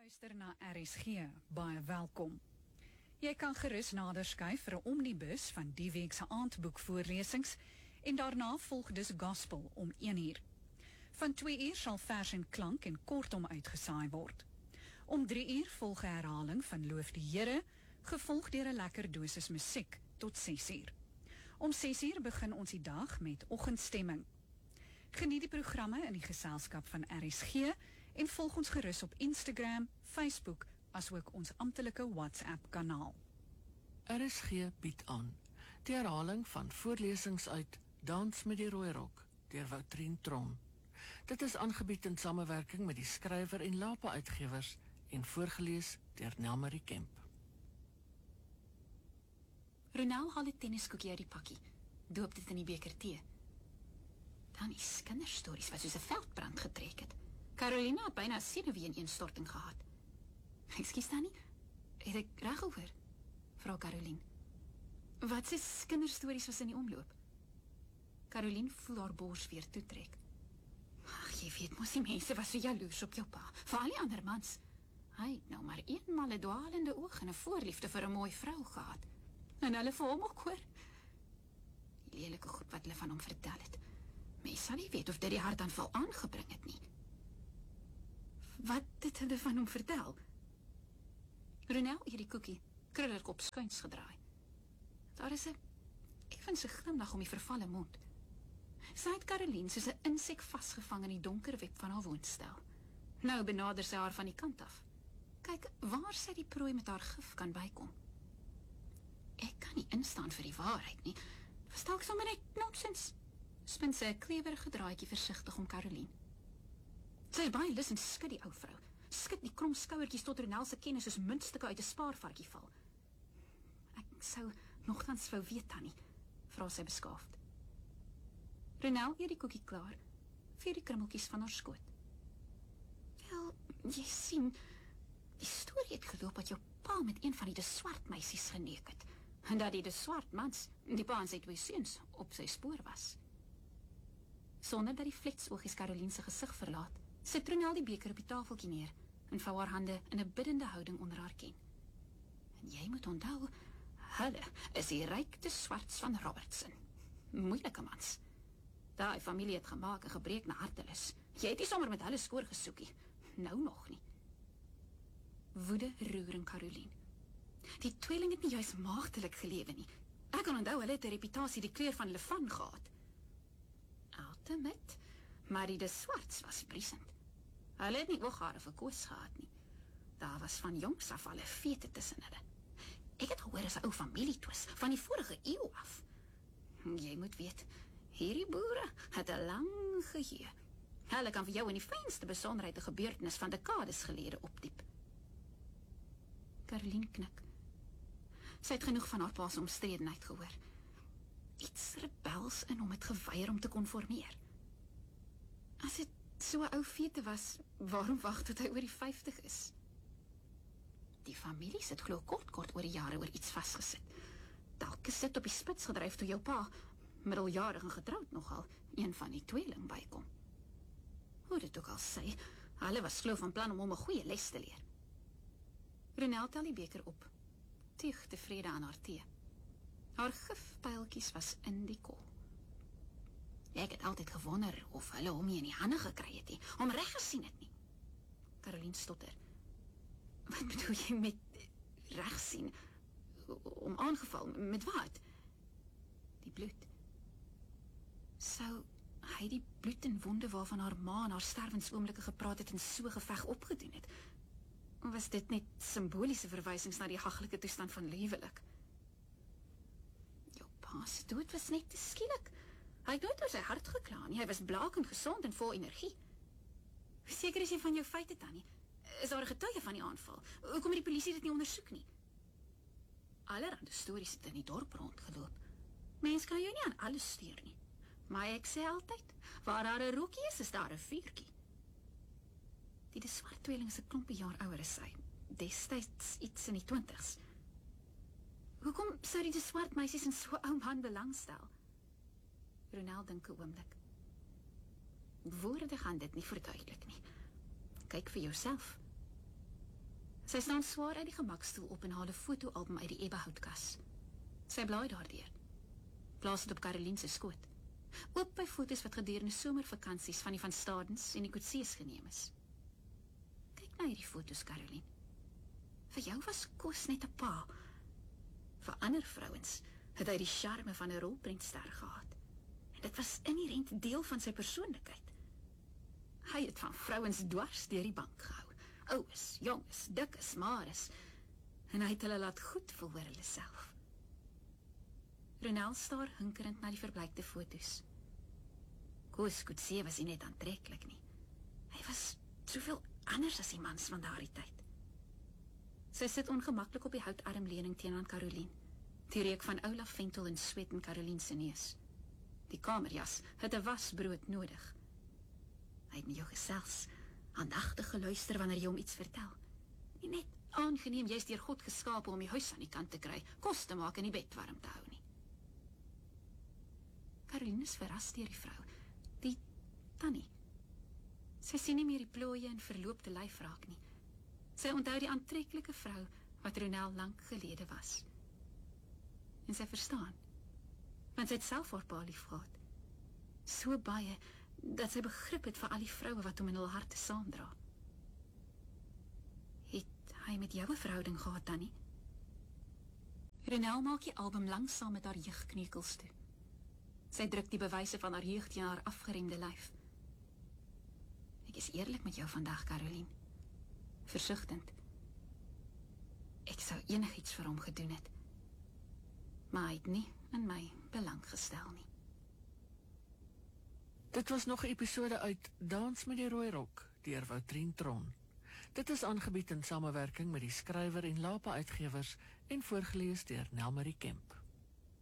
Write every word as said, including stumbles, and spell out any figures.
luister na R S G, baie welkom. Jy kan gerus nader skuif vir 'n omnibus van die week se aandboekvoorlesings en daarna volg dus gospel om een uur. Van twee uur sal vers en klank en kortom uitgesaai word. Om drie uur volg 'n herhaling van Loof die Here, gevolg deur 'n lekker dosis musiek tot ses uur. Om ses uur begin ons die dag met oggendstemming. Geniet die programme in die geselskap van R S G en volg ons gerus op Instagram, Facebook, asook ons amptelike WhatsApp-kanaal. R S G bied aan die herhaling van voorlesings uit Dans met die Rooi Rok deur Woutrien Tron. Dit is aangebied in samewerking met die skrywer en Lapa Uitgewers en voorgelees deur Nelmarie Kemp. Ronel haal die tenniskoekie uit die pakkie, doop dit in die beker tee. Dan die kinderstories wat soos 'n veldbrand getrek het. Carolina het byna senuwee in een storting gehad. Ekskuus Tannie, het ek reg gehoor? Vra Caroline. Wat se kinderstories was in die omloop? Caroline voel haar bors weer toetrek. Ag, jy weet mos die mense was so jaloers op jou pa, vir al die ander mans. Hy het nou maar eenmal 'n dwaalende oog en 'n voorliefde vir 'n mooi vrou gehad. En hulle vir hom ook hoor. Die lelike goed wat hulle van hom vertel het. Mens sal nie weet of dit die hartaanval aangebring het nie. Wat het hulle van hom vertel? Ronel eet die koekie, krullerkop skuins gedraai. Daar is 'n effense glimlag om die vervalle mond. Sy het Caroline soos 'n insek vasgevang in die donker web van haar woonstel. Nou benader sy haar van die kant af. Kyk, waar sy die prooi met haar gif kan bykom. Ek kan nie instaan vir die waarheid nie. Verstaan ek sommer net nonsens. Spin sy 'n klewerige draadjie versigtig om Caroline. Sy is baie lus en skud die ou vrou. Skud die krom skouertjies tot Ronel se kennis soos muntstukke uit 'n spaarvarkie val. Ek sou nogtans wou weet, Tannie, vra sy beskaafd. Ronel eet die koekie klaar, vee die krummeltjies van haar skoot. Wel, jy sien, die storie het geloop dat jou pa met een van die de swart meisies geneek het, en dat die de swart mans, die pa en sy twee seuns, op sy spoor was. Sonder dat die flitsoogies Caroline se gesig verlaat, sit Ronel die beker op die tafeltjie neer en vou haar hande in 'n biddende houding onder haar kin. En jy moet onthou, hulle is die ryk de Swarts van Robertson. Moeilike mans. Daai familie het gemaak en gebreek na hartelus. Jy het nie sommer met hulle skoor gesoekie. Nou nog nie. Woede roer in Caroline. Die tweeling het nie juist maagdelik gelewe nie. Ek kan onthou, hulle het 'n reputasie die kleur van hulle van gehad. Ultimate, maar die de Swarts was briesend. Hulle het nie ooghare vir koos gehad nie. Daar was van jongs af al 'n fete tussen hulle. Ek het gehoor as 'n ou familietwis van die vorige eeu af. Jy moet weet, hierdie boere het 'n lang geheue. Hulle kan vir jou in die fynste besonderheid 'n gebeurtenis van dekades gelede opdiep. Caroline knik. Sy het genoeg van haar pa se omstredenheid gehoor. Iets rebels in hom het geweier om te konformeer. As dit so 'n ou fete was, waarom wag tot hy oor die vyftig is? Die familie sit glo kort kort oor die jare oor iets vasgesit. Dalk is dit op die spits gedryf toe jou pa, middeljarig en getroud nogal, een van die tweeling bykom. Hoe dit ook al sê, hulle was glo van plan om hom 'n goeie les te leer. Ronel tel die beker op, teeg tevrede aan haar tee. Haar gifpyltjies was in die kol. Ek het altyd gewonder of hulle hom nie in die hande gekry het nie, om reg gesien het nie. Caroline stotter. Wat bedoel jy met reg sien? Om aangeval, met wat? Die bloed. Sou hy die bloed en wonde waarvan haar ma en haar sterwensoomblikke gepraat het en so geveg opgedoen het? Was dit net simboliese verwysings na die haglike toestand van lewelik? Jou pa se dood was net te skielik. Hy het nooit oor sy hart gekla nie. Hy was blakend gesond en vol energie. Seker is jy van jou feite, Tannie? Is daar 'n getuie van die aanval? Hoekom het die polisie dit nie ondersoek nie? Allerhande stories het in die dorp rondgeloop. Mens kan jou nie aan alles stuur nie. Maar ek sê altyd, waar daar 'n rookie is, is daar 'n vuurtjie. Die de Swart tweeling is 'n klompie jaar ouer as sy, destyds iets in die twintigs. Hoekom sou die de Swart meisies in so 'n ou man belangstel? Ronel dink 'n oomblik. Woorde gaan dit nie verduidelik nie. Kyk vir jouself. Sy staan swaar uit die gemakstoel op en haal 'n fotoalbum uit die ebbehoutkas. Sy blaai daardeur. Plaas dit op Caroline se skoot. Oop by foto's wat gedurende somervakansies van die Van Stadens en die Coetzes geneem is. Kyk na hierdie foto's, Caroline. Vir jou was Koos net 'n pa. Vir ander vrouens het hy die charme van 'n rolprentster gehad. En dit was inherent deel van sy persoonlikheid. Hy het van vrouens dwars deur die bank gehou. Oues, jonges, dikkes, mares. En hy het hulle laat goed voel oor hulle self. Ronel staar hinkerend na die verbleikte foto's. Koos Coetzee was nie net aantreklik nie. Hy was soveel anders as die mans van daardie tyd. Sy sit ongemaklik op die houtarmleuning teenoor Caroline. Die reuk van ou laventel en sweet in Caroline se neus. Die kamerjas het 'n wasbrood nodig. Hy het met jou gesels, aandagtig geluister wanneer jy hom iets vertel. Nie net aangeneem jy's deur God geskape om die huis aan die kant te kry, kos te maak en die bed warm te hou nie. Caroline is verras deur die vrou, die Tannie. Sy sien nie meer die plooie en verloopte lyf raak nie. Sy onthou die aantreklike vrou wat Ronel lank gelede was. En sy verstaan, want sy het self haar pa lief gehad. So baie, dat sy begrip het vir al die vroue wat hom in hul harte saamdra. Het hy met jou 'n verhouding gehad, Tannie? Ronel maak die album langsaam met haar jeugkneukels toe. Sy druk die bewyse van haar jeug teen haar afgeremde lyf. Ek is eerlik met jou vandag, Caroline. Versigtend. Ek sou enigiets vir hom gedoen het. Maar hy het nie in my belang gestel nie. Dit was nog 'n episode uit Dans met die Rooirok deur Woutrien Tron. Dit is aangebied in samewerking met die skrywer en Lapa Uitgewers en voorgeles deur Nelmarie Kemp.